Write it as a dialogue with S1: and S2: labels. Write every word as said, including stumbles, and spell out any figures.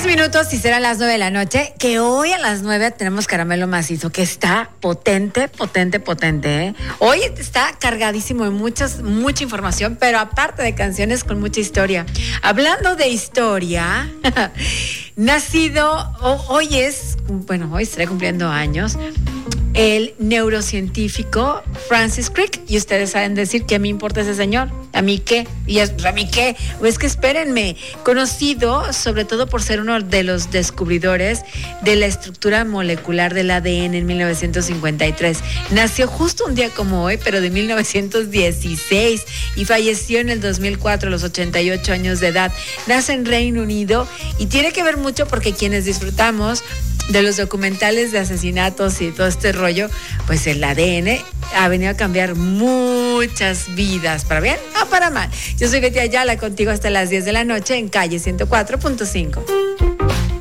S1: Diez minutos y serán las nueve de la noche, que hoy a las nueve tenemos caramelo macizo, que está potente, potente, potente, ¿eh? Hoy está cargadísimo de muchas, mucha información, pero aparte de canciones con mucha historia. Hablando de historia, nacido, hoy es, bueno, hoy estaré cumpliendo años, el neurocientífico Francis Crick, y ustedes saben decir qué me importa ese señor, a mí qué, y es, a mí qué, pues que espérenme, conocido sobre todo por ser uno de los descubridores de la estructura molecular del A D N en mil novecientos cincuenta y tres. Nació justo un día como hoy, pero de mil novecientos dieciséis, y falleció en el dos mil cuatro a los ochenta y ocho años de edad. Nace en Reino Unido y tiene que ver mucho porque quienes disfrutamos de los documentales de asesinatos y todo este rollo, pues el A D N ha venido a cambiar muchas vidas, para bien o para mal. Yo soy Betty Ayala, contigo hasta las diez de la noche en Calle ciento cuatro punto cinco.